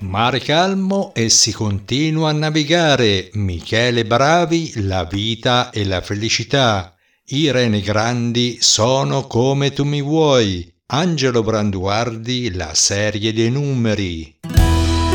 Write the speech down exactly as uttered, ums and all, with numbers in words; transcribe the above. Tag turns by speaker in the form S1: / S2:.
S1: Mare calmo e si continua a navigare. Michele Bravi, la vita e la felicità. I reni grandi sono come tu mi vuoi. Angelo Branduardi, la serie dei numeri.